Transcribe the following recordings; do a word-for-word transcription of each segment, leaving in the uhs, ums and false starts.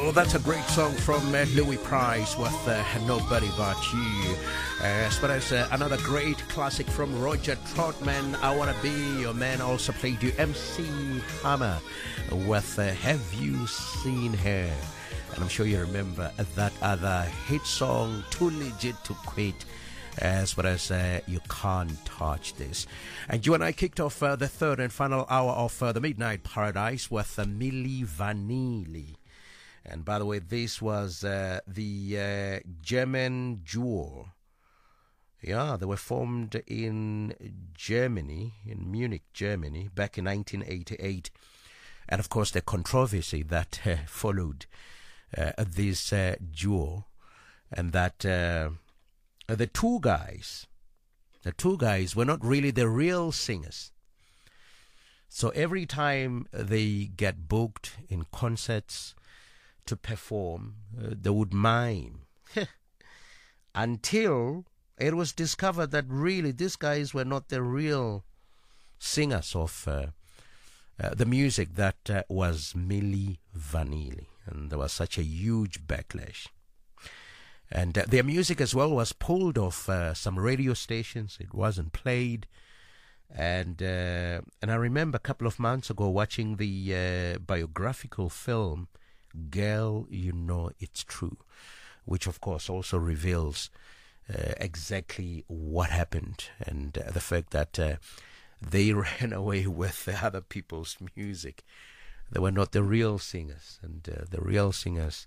Well, that's a great song from uh, Louis Price with uh, Nobody But You. Uh, as well as uh, another great classic from Roger Troutman, I Wanna Be Your Man. Also played you M C Hammer with uh, Have You Seen Her? And I'm sure you remember that other hit song, Too Legit to Quit, as well as uh, You Can't Touch This. And you and I kicked off uh, the third and final hour of uh, the Midnight Paradise with uh, Milli Vanilli. And by the way, this was uh, the uh, German duo. Yeah, they were formed in Germany, in Munich, Germany, back in nineteen eighty-eight. And of course, the controversy that uh, followed uh, this uh, duo, and that uh, the two guys, the two guys were not really the real singers. So every time they get booked in concerts to perform, uh, they would mime until it was discovered that really these guys were not the real singers of uh, uh, the music that uh, was Milli Vanilli. And there was such a huge backlash. And uh, their music as well was pulled off uh, some radio stations. It wasn't played. And uh, and I remember a couple of months ago watching the uh, biographical film Girl, You Know It's True, which of course also reveals uh, exactly what happened, and uh, the fact that uh, they ran away with the other people's music. They were not the real singers, and uh, the real singers,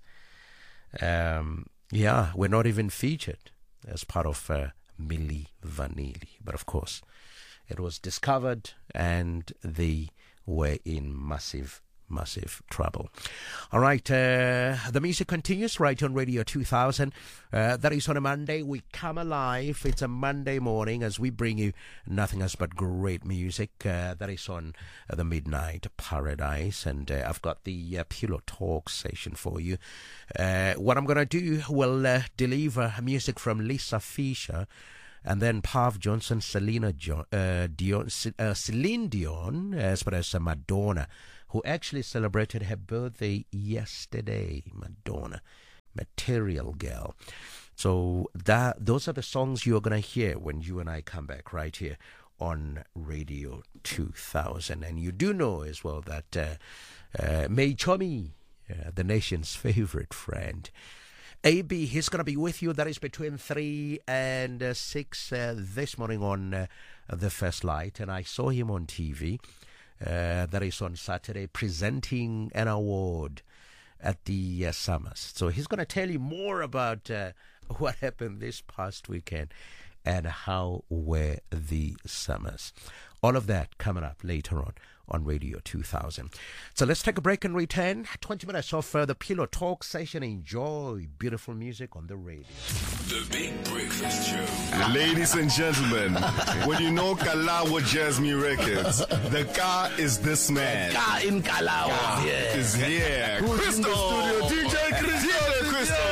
um, yeah, were not even featured as part of uh, Milli Vanilli. But of course, it was discovered, and they were in massive massive trouble. All right, uh, the music continues right on Radio two thousand. Uh, that is on a Monday. We come alive. It's a Monday morning as we bring you nothing else but great music. Uh, that is on uh, the Midnight Paradise. And uh, I've got the uh, Pillow Talk session for you. Uh, what I'm going to do, will uh, deliver music from Lisa Fisher, and then Pav Johnson, Selena jo- uh, Dion, uh, Celine Dion, as well as uh, Madonna, who actually celebrated her birthday yesterday. Madonna, Material Girl. So that those are the songs you're going to hear when you and I come back right here on Radio two thousand. And you do know as well that uh, uh, May Chomi, uh, the nation's favorite friend, A B, he's going to be with you. That is between three and uh, six uh, this morning on uh, The First Light. And I saw him on T V. Uh, that is on Saturday, presenting an award at the uh, Summers. So he's going to tell you more about uh, what happened this past weekend and how were the Summers. All of that coming up later on on Radio two thousand. So let's take a break and return. twenty minutes of uh, the Pillow Talk session. Enjoy beautiful music on the radio. The Big Breakfast Show. Ladies and gentlemen, when you know Kalawa Jasmine Records, the car is this man. The car in Kalawa. Yeah. Is here. Who's in the studio? D J Chris. Yeah,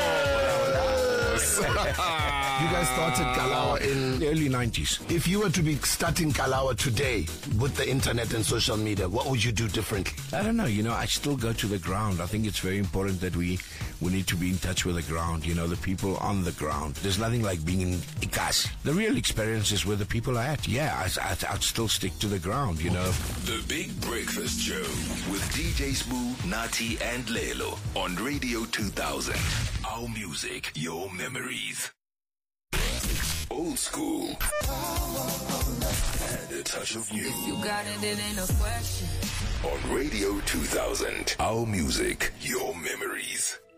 Crystal. You guys started Kalawa in the early nineties. If you were to be starting Kalawa today with the internet and social media, what would you do differently? I don't know. You know, I still go to the ground. I think it's very important that we we need to be in touch with the ground, you know, the people on the ground. There's nothing like being in Ikas. The real experience is where the people are at. Yeah, I, I, I'd still stick to the ground, you know. The Big Breakfast Show with D J Smooth, Nati, and Lelo on Radio two thousand. Our music, your memories. Old school and a touch of new. If you got it, it ain't a question. On Radio two thousand, our music, your memories.